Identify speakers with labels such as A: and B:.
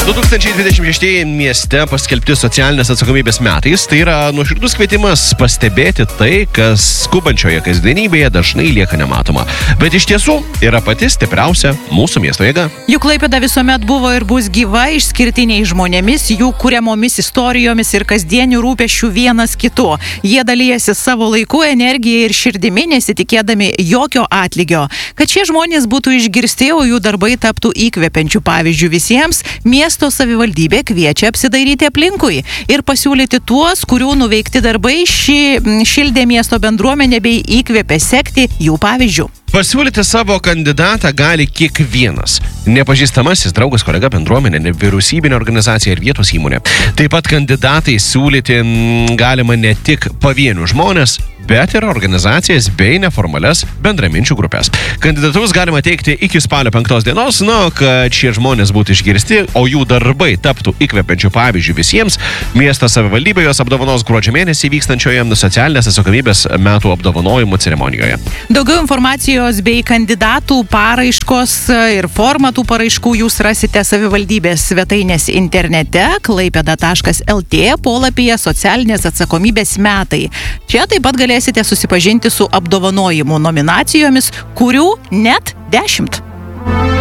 A: 2026 mieste paskelbti socialinės atsakomybės metais. Tai yra nuoširdus kvietimas pastebėti tai, kas skubančioje kasdienybėje dažnai lieka nematoma. Bet iš tiesų yra pati stipriausia mūsų miesto jėga.
B: Juk Klaipėda visuomet buvo ir bus gyva, išskirtiniais žmonėmis, jų kuriamomis istorijomis ir kasdienių rūpesčių vienas kitu. Jie dalyjasi savo laiku, energiją ir širdimi, nesitikėdami jokio atlygio. Kad šie žmonės būtų išgirsti, o jų darbai taptų įkvepiančių pavyzdžių visiems, miesto savivaldybė kviečia apsidairyti aplinkui ir pasiūlyti tuos, kurių nuveikti darbai šildė miesto bendruomenę bei įkvėpė sekti jų pavyzdžių.
A: Pasiūlyti savo kandidatą gali kiekvienas. Nepažįstamasis draugas, kolega, bendruomenė, nevyriausybinė organizacija ir vietos įmonė. Taip pat kandidatai siūlyti galima ne tik pavienių žmonės, bet ir organizacijas bei neformalias bendraminčių grupės. Kandidatus galima teikti iki spalio 5 dienos, kad šie žmonės būtų išgirsti, o jų darbai taptų įkvepiančių pavyzdžių visiems. Miesto savivaldybė juos apdovanos gruodžio mėnesį vykstančioje socialinės atsakomybės metų apdovanojimų ceremonijoje.
B: Daugiau informacijos bei kandidatų paraiškos ir formatų paraiškų jūs rasite savivaldybės svetainės internete klaipeda.lt polapyje socialinės atsakomybės metai. Čia taip pat galėsite susipažinti su apdovanojimų nominacijomis, kurių net 10.